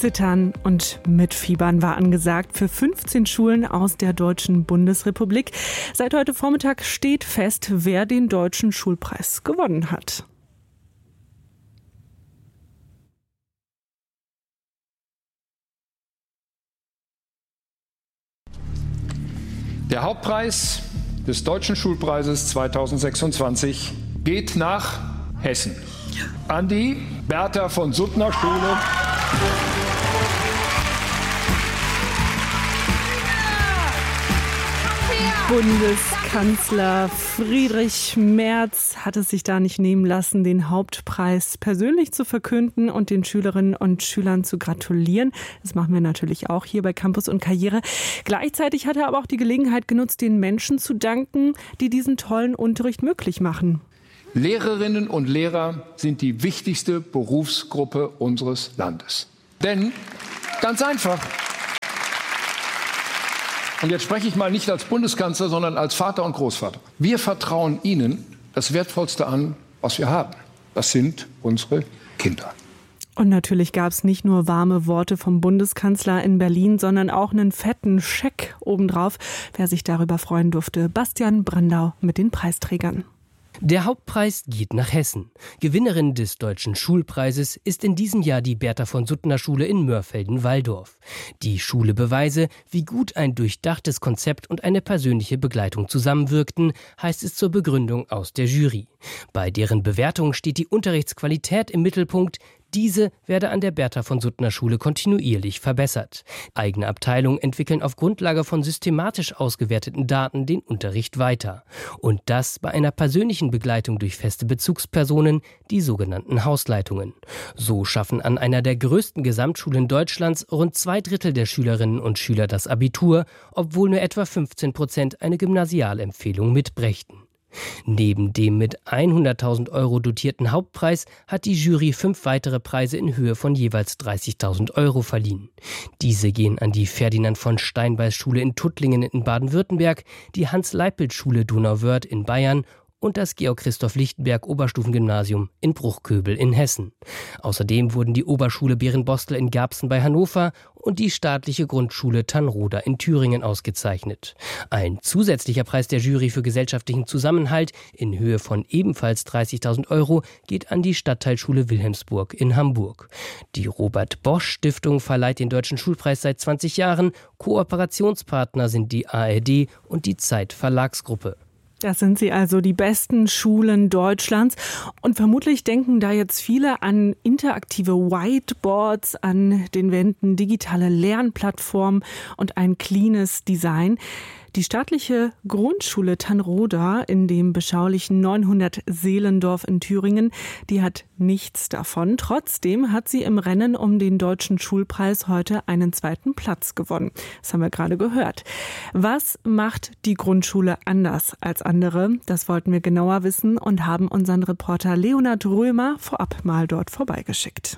Zittern und Mitfiebern war angesagt für 15 Schulen aus der Deutschen Bundesrepublik. Seit heute Vormittag steht fest, wer den Deutschen Schulpreis gewonnen hat. Der Hauptpreis des Deutschen Schulpreises 2026 geht nach Hessen an die Bertha von Suttner Schule. Bundeskanzler Friedrich Merz hat es sich da nicht nehmen lassen, den Hauptpreis persönlich zu verkünden und den Schülerinnen und Schülern zu gratulieren. Das machen wir natürlich auch hier bei Campus und Karriere. Gleichzeitig hat er aber auch die Gelegenheit genutzt, den Menschen zu danken, die diesen tollen Unterricht möglich machen. Lehrerinnen und Lehrer sind die wichtigste Berufsgruppe unseres Landes. Denn, ganz einfach, und jetzt spreche ich mal nicht als Bundeskanzler, sondern als Vater und Großvater. Wir vertrauen Ihnen das Wertvollste an, was wir haben. Das sind unsere Kinder. Und natürlich gab es nicht nur warme Worte vom Bundeskanzler in Berlin, sondern auch einen fetten Scheck obendrauf. Wer sich darüber freuen durfte, Bastian Brandau mit den Preisträgern. Der Hauptpreis geht nach Hessen. Gewinnerin des Deutschen Schulpreises ist in diesem Jahr die Bertha von Suttner Schule in Mörfelden-Walldorf. Die Schule beweise, wie gut ein durchdachtes Konzept und eine persönliche Begleitung zusammenwirkten, heißt es zur Begründung aus der Jury. Bei deren Bewertung steht die Unterrichtsqualität im Mittelpunkt. Diese werde an der Bertha von Suttner Schule kontinuierlich verbessert. Eigene Abteilungen entwickeln auf Grundlage von systematisch ausgewerteten Daten den Unterricht weiter. Und das bei einer persönlichen Begleitung durch feste Bezugspersonen, die sogenannten Hausleitungen. So schaffen an einer der größten Gesamtschulen Deutschlands rund 2/3 der Schülerinnen und Schüler das Abitur, obwohl nur etwa 15% eine Gymnasialempfehlung mitbrächten. Neben dem mit 100.000 € dotierten Hauptpreis hat die Jury 5 weitere Preise in Höhe von jeweils 30.000 € verliehen. Diese gehen an die Ferdinand von Steinbeis Schule in Tuttlingen in Baden-Württemberg, die Hans-Leipelt-Schule Donauwörth in Bayern und das Georg-Christoph-Lichtenberg Oberstufengymnasium in Bruchköbel in Hessen. Außerdem wurden die Oberschule Berenbostel in Garbsen bei Hannover und die staatliche Grundschule Tanroda in Thüringen ausgezeichnet. Ein zusätzlicher Preis der Jury für gesellschaftlichen Zusammenhalt in Höhe von ebenfalls 30.000 € geht an die Stadtteilschule Wilhelmsburg in Hamburg. Die Robert-Bosch-Stiftung verleiht den Deutschen Schulpreis seit 20 Jahren. Kooperationspartner sind die ARD und die Zeit Verlagsgruppe. Das sind sie also, die besten Schulen Deutschlands. Und vermutlich denken da jetzt viele an interaktive Whiteboards, an den Wänden digitale Lernplattformen und ein cleanes Design. Die staatliche Grundschule Tanroda in dem beschaulichen 900-Seelendorf in Thüringen, die hat nichts davon. Trotzdem hat sie im Rennen um den Deutschen Schulpreis heute einen 2. Platz gewonnen. Das haben wir gerade gehört. Was macht die Grundschule anders als andere? Das wollten wir genauer wissen und haben unseren Reporter Leonhard Römer vorab mal dort vorbeigeschickt.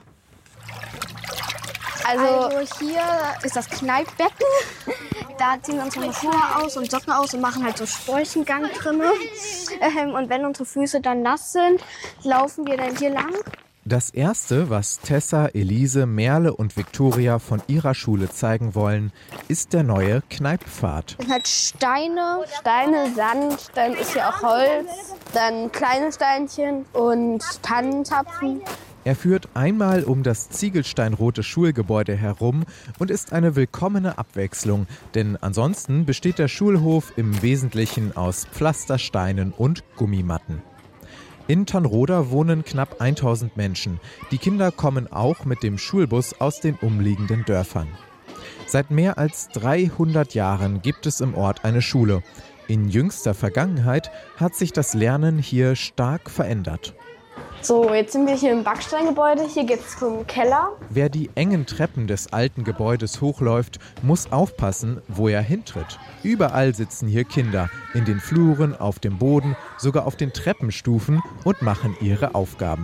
Also hier ist das Kneippbecken. Da ziehen wir unsere Schuhe aus und Socken aus und machen halt so Spräuchengang drin. Und wenn unsere Füße dann nass sind, laufen wir dann hier lang. Das Erste, was Tessa, Elise, Merle und Viktoria von ihrer Schule zeigen wollen, ist der neue Kneippfad. Das sind halt Steine, Sand, dann ist hier auch Holz, dann kleine Steinchen und Tannenzapfen. Er führt einmal um das ziegelsteinrote Schulgebäude herum und ist eine willkommene Abwechslung, denn ansonsten besteht der Schulhof im Wesentlichen aus Pflastersteinen und Gummimatten. In Tanroda wohnen knapp 1000 Menschen. Die Kinder kommen auch mit dem Schulbus aus den umliegenden Dörfern. Seit mehr als 300 Jahren gibt es im Ort eine Schule. In jüngster Vergangenheit hat sich das Lernen hier stark verändert. So, jetzt sind wir hier im Backsteingebäude. Hier geht's zum Keller. Wer die engen Treppen des alten Gebäudes hochläuft, muss aufpassen, wo er hintritt. Überall sitzen hier Kinder, in den Fluren, auf dem Boden, sogar auf den Treppenstufen und machen ihre Aufgaben.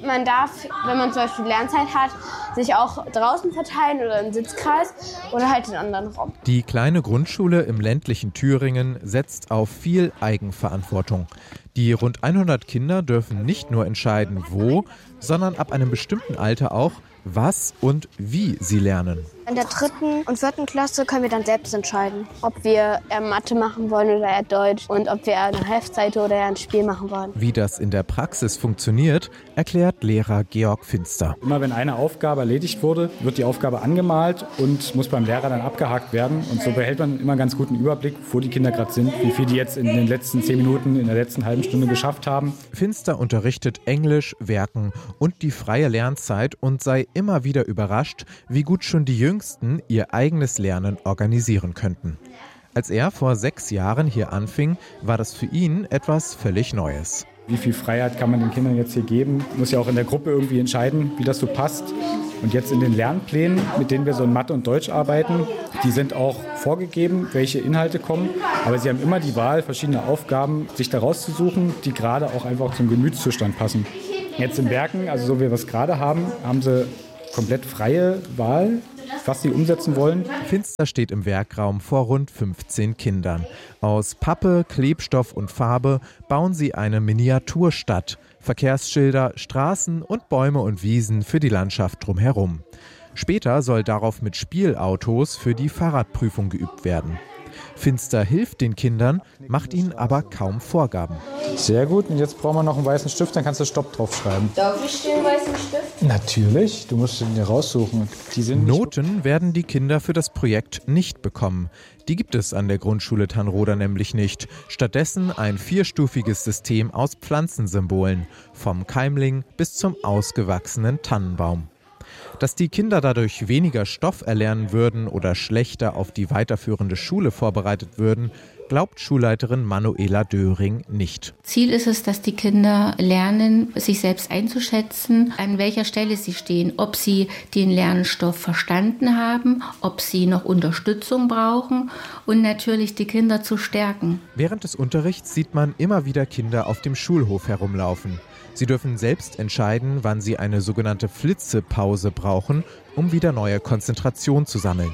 Man darf, wenn man zum Beispiel Lernzeit hat, sich auch draußen verteilen oder im Sitzkreis oder halt in anderen Raum. Die kleine Grundschule im ländlichen Thüringen setzt auf viel Eigenverantwortung. Die rund 100 Kinder dürfen nicht nur entscheiden, wo, sondern ab einem bestimmten Alter auch, was und wie sie lernen. In der 3. und 4. Klasse können wir dann selbst entscheiden, ob wir eher Mathe machen wollen oder eher Deutsch und ob wir eher eine Heftseite oder eher ein Spiel machen wollen. Wie das in der Praxis funktioniert, erklärt Lehrer Georg Finster. Immer wenn eine Aufgabe erledigt wurde, wird die Aufgabe angemalt und muss beim Lehrer dann abgehakt werden. Und so behält man immer einen ganz guten Überblick, wo die Kinder gerade sind, wie viel die jetzt in den letzten 10 Minuten, in der letzten halben Stunde geschafft haben. Finster unterrichtet Englisch, Werken und die freie Lernzeit und sei immer wieder überrascht, wie gut schon die Jüngsten ihr eigenes Lernen organisieren könnten. Als er vor 6 Jahren hier anfing, war das für ihn etwas völlig Neues. Wie viel Freiheit kann man den Kindern jetzt hier geben? Muss ja auch in der Gruppe irgendwie entscheiden, wie das so passt. Und jetzt in den Lernplänen, mit denen wir so in Mathe und Deutsch arbeiten, die sind auch vorgegeben, welche Inhalte kommen. Aber sie haben immer die Wahl, verschiedene Aufgaben sich da rauszusuchen, die gerade auch einfach zum Gemütszustand passen. Jetzt in Berken, also so wie wir es gerade haben, haben sie komplett freie Wahl, was sie umsetzen wollen. Finster steht im Werkraum vor rund 15 Kindern. Aus Pappe, Klebstoff und Farbe bauen sie eine Miniaturstadt. Verkehrsschilder, Straßen und Bäume und Wiesen für die Landschaft drumherum. Später soll darauf mit Spielautos für die Fahrradprüfung geübt werden. Finster hilft den Kindern, macht ihnen aber kaum Vorgaben. Sehr gut, und jetzt brauchen wir noch einen weißen Stift, dann kannst du Stopp draufschreiben. Darf ich den weißen Stift? Natürlich, du musst ihn dir raussuchen. Noten werden die Kinder für das Projekt nicht bekommen. Die gibt es an der Grundschule Tanroda nämlich nicht. Stattdessen ein 4-stufiges System aus Pflanzensymbolen, vom Keimling bis zum ausgewachsenen Tannenbaum. Dass die Kinder dadurch weniger Stoff erlernen würden oder schlechter auf die weiterführende Schule vorbereitet würden, glaubt Schulleiterin Manuela Döring nicht. Ziel ist es, dass die Kinder lernen, sich selbst einzuschätzen, an welcher Stelle sie stehen, ob sie den Lernstoff verstanden haben, ob sie noch Unterstützung brauchen und natürlich die Kinder zu stärken. Während des Unterrichts sieht man immer wieder Kinder auf dem Schulhof herumlaufen. Sie dürfen selbst entscheiden, wann sie eine sogenannte Flitzepause brauchen, um wieder neue Konzentration zu sammeln.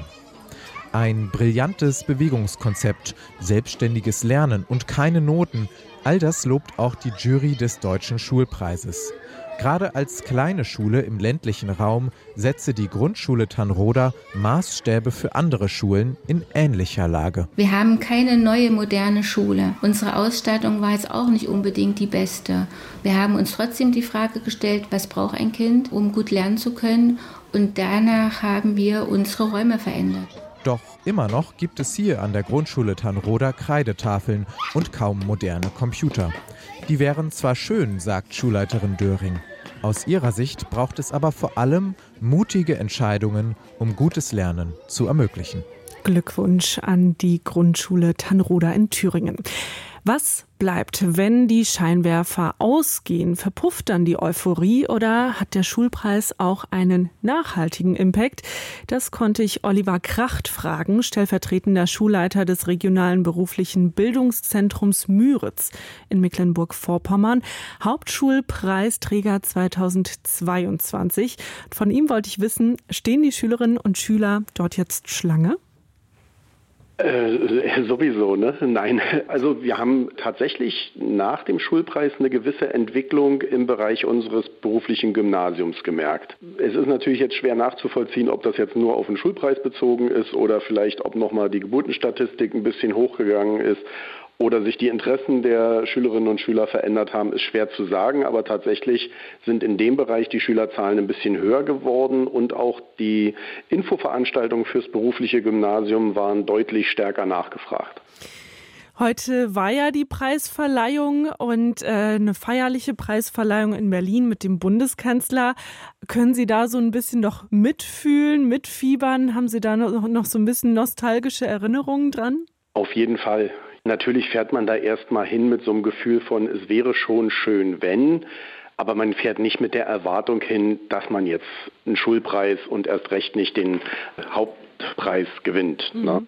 Ein brillantes Bewegungskonzept, selbstständiges Lernen und keine Noten, all das lobt auch die Jury des Deutschen Schulpreises. Gerade als kleine Schule im ländlichen Raum setze die Grundschule Tanroda Maßstäbe für andere Schulen in ähnlicher Lage. Wir haben keine neue moderne Schule. Unsere Ausstattung war jetzt auch nicht unbedingt die beste. Wir haben uns trotzdem die Frage gestellt, was braucht ein Kind, um gut lernen zu können? Und danach haben wir unsere Räume verändert. Doch immer noch gibt es hier an der Grundschule Tanroda Kreidetafeln und kaum moderne Computer. Die wären zwar schön, sagt Schulleiterin Döring. Aus ihrer Sicht braucht es aber vor allem mutige Entscheidungen, um gutes Lernen zu ermöglichen. Glückwunsch an die Grundschule Tanroda in Thüringen. Was bleibt, wenn die Scheinwerfer ausgehen? Verpufft dann die Euphorie oder hat der Schulpreis auch einen nachhaltigen Impact? Das konnte ich Oliver Kracht fragen, stellvertretender Schulleiter des regionalen beruflichen Bildungszentrums Müritz in Mecklenburg-Vorpommern, Hauptschulpreisträger 2022. Von ihm wollte ich wissen, stehen die Schülerinnen und Schüler dort jetzt Schlange? Sowieso, ne? Nein, also wir haben tatsächlich nach dem Schulpreis eine gewisse Entwicklung im Bereich unseres beruflichen Gymnasiums gemerkt. Es ist natürlich jetzt schwer nachzuvollziehen, ob das jetzt nur auf den Schulpreis bezogen ist oder vielleicht ob nochmal die Geburtenstatistik ein bisschen hochgegangen ist oder sich die Interessen der Schülerinnen und Schüler verändert haben, ist schwer zu sagen. Aber tatsächlich sind in dem Bereich die Schülerzahlen ein bisschen höher geworden und auch die Infoveranstaltungen fürs berufliche Gymnasium waren deutlich stärker nachgefragt. Heute war ja die Preisverleihung und eine feierliche Preisverleihung in Berlin mit dem Bundeskanzler. Können Sie da so ein bisschen noch mitfühlen, mitfiebern? Haben Sie da noch so ein bisschen nostalgische Erinnerungen dran? Auf jeden Fall. Natürlich fährt man da erstmal hin mit so einem Gefühl von, es wäre schon schön, wenn, aber man fährt nicht mit der Erwartung hin, dass man jetzt einen Schulpreis und erst recht nicht den Hauptpreis gewinnt. Ne?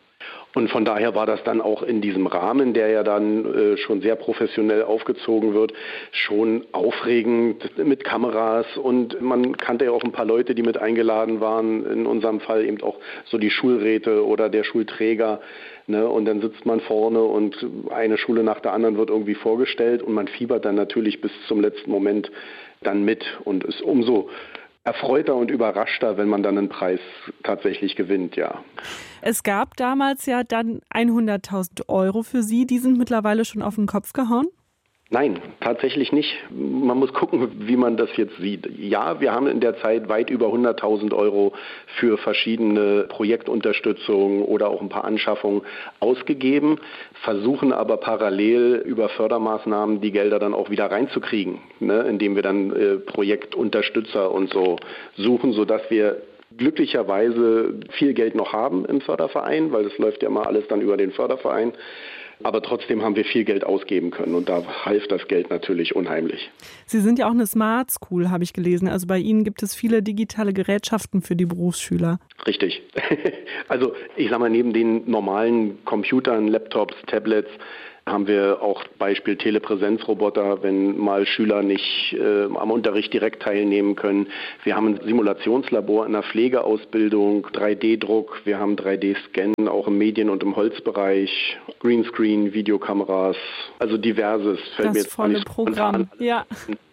Und von daher war das dann auch in diesem Rahmen, der ja dann schon sehr professionell aufgezogen wird, schon aufregend mit Kameras. Und man kannte ja auch ein paar Leute, die mit eingeladen waren. In unserem Fall eben auch so die Schulräte oder der Schulträger. Ne? Und dann sitzt man vorne und eine Schule nach der anderen wird irgendwie vorgestellt. Und man fiebert dann natürlich bis zum letzten Moment dann mit und ist umso erfreuter und überraschter, wenn man dann einen Preis tatsächlich gewinnt, ja. Es gab damals ja dann 100.000 € für Sie, die sind mittlerweile schon auf den Kopf gehauen? Nein, tatsächlich nicht. Man muss gucken, wie man das jetzt sieht. Ja, wir haben in der Zeit weit über 100.000 € für verschiedene Projektunterstützung oder auch ein paar Anschaffungen ausgegeben, versuchen aber parallel über Fördermaßnahmen die Gelder dann auch wieder reinzukriegen, ne, indem wir dann Projektunterstützer und so suchen, sodass wir glücklicherweise viel Geld noch haben im Förderverein, weil das läuft ja immer alles dann über den Förderverein. Aber trotzdem haben wir viel Geld ausgeben können und da half das Geld natürlich unheimlich. Sie sind ja auch eine Smart School, habe ich gelesen. Also bei Ihnen gibt es viele digitale Gerätschaften für die Berufsschüler. Richtig. Also ich sage mal, neben den normalen Computern, Laptops, Tablets haben wir auch Beispiel Telepräsenzroboter, wenn mal Schüler nicht am Unterricht direkt teilnehmen können. Wir haben ein Simulationslabor in der Pflegeausbildung, 3D-Druck, wir haben 3D-Scan auch im Medien- und im Holzbereich, Greenscreen, Videokameras, also diverses. Fällt mir jetzt volle Programm, ja.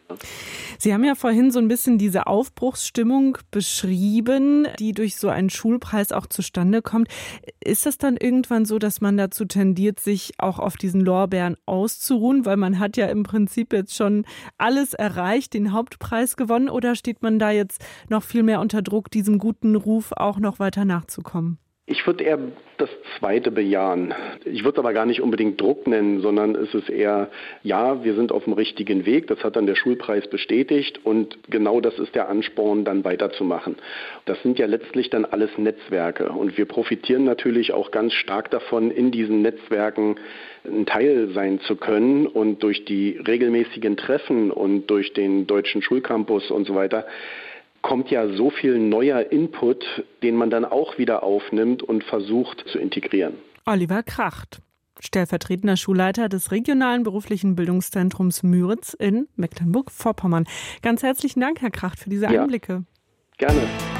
Sie haben ja vorhin so ein bisschen diese Aufbruchsstimmung beschrieben, die durch so einen Schulpreis auch zustande kommt. Ist es dann irgendwann so, dass man dazu tendiert, sich auch auf diesen Lorbeeren auszuruhen, weil man hat ja im Prinzip jetzt schon alles erreicht, den Hauptpreis gewonnen, oder steht man da jetzt noch viel mehr unter Druck, diesem guten Ruf auch noch weiter nachzukommen? Ich würde eher das Zweite bejahen. Ich würde es aber gar nicht unbedingt Druck nennen, sondern es ist eher, ja, wir sind auf dem richtigen Weg. Das hat dann der Schulpreis bestätigt und genau das ist der Ansporn, dann weiterzumachen. Das sind ja letztlich dann alles Netzwerke und wir profitieren natürlich auch ganz stark davon, in diesen Netzwerken ein Teil sein zu können und durch die regelmäßigen Treffen und durch den Deutschen Schulcampus und so weiter kommt ja so viel neuer Input, den man dann auch wieder aufnimmt und versucht zu integrieren. Oliver Kracht, stellvertretender Schulleiter des Regionalen Beruflichen Bildungszentrums Müritz in Mecklenburg-Vorpommern. Ganz herzlichen Dank, Herr Kracht, für diese Einblicke. Ja, gerne.